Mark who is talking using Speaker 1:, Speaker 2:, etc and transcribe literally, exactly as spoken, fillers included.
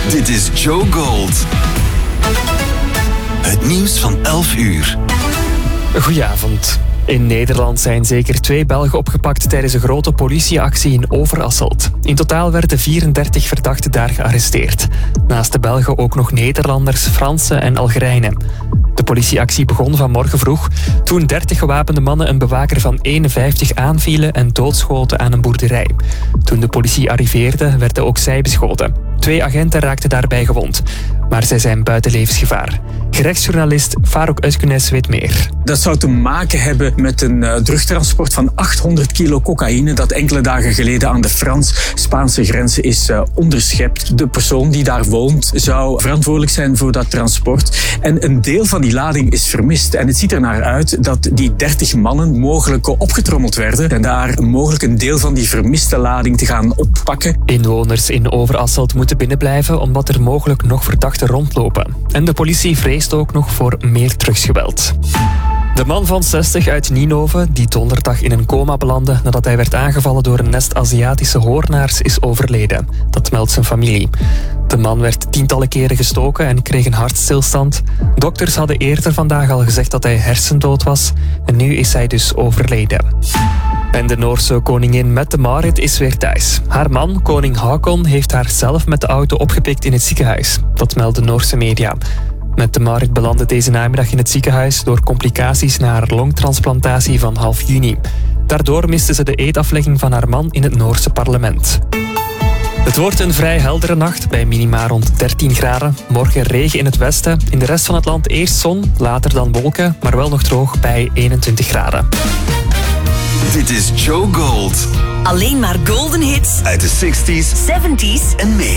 Speaker 1: Dit is Joe Gold. Het nieuws van elf uur.
Speaker 2: Goedenavond. In Nederland zijn zeker twee Belgen opgepakt tijdens een grote politieactie in Overasselt. In totaal werden vierendertig verdachten daar gearresteerd. Naast de Belgen ook nog Nederlanders, Fransen en Algerijnen. De politieactie begon vanmorgen vroeg toen dertig gewapende mannen een bewaker van eenenvijftig aanvielen en doodschoten aan een boerderij. Toen de politie arriveerde, werden ook zij beschoten. Twee agenten raakten daarbij gewond, maar zij zijn buiten levensgevaar. Gerechtsjournalist Farouk Euskunes weet meer.
Speaker 3: Dat zou te maken hebben met een uh, drugtransport van achthonderd kilo cocaïne dat enkele dagen geleden aan de Frans-Spaanse grens is uh, onderschept. De persoon die daar woont zou verantwoordelijk zijn voor dat transport. En een deel van die lading is vermist. En het ziet er naar uit dat die dertig mannen mogelijk opgetrommeld werden en daar mogelijk een deel van die vermiste lading te gaan oppakken.
Speaker 2: Inwoners in Overasselt moeten binnenblijven omdat er mogelijk nog verdachten rondlopen. En de politie vreest ook nog voor meer drugsgeweld. De man van zestig uit Ninove, die donderdag in een coma belandde nadat hij werd aangevallen door een nest Aziatische hoornaars, is overleden. Dat meldt zijn familie. De man werd tientallen keren gestoken en kreeg een hartstilstand. Dokters hadden eerder vandaag al gezegd dat hij hersendood was en nu is hij dus overleden. En de Noorse koningin Mette-Marit is weer thuis. Haar man, koning Haakon, heeft haar zelf met de auto opgepikt in het ziekenhuis. Dat melden Noorse media. Mette-Marit belandde deze namiddag in het ziekenhuis door complicaties na haar longtransplantatie van half juni. Daardoor miste ze de eedaflegging van haar man in het Noorse parlement. Het wordt een vrij heldere nacht bij minima rond dertien graden. Morgen regen in het westen. In de rest van het land eerst zon, later dan wolken, maar wel nog droog bij eenentwintig graden.
Speaker 1: Dit is Joe Gold.
Speaker 4: Alleen maar golden hits
Speaker 1: Uit de zestig's
Speaker 4: zeventig's
Speaker 1: en meer.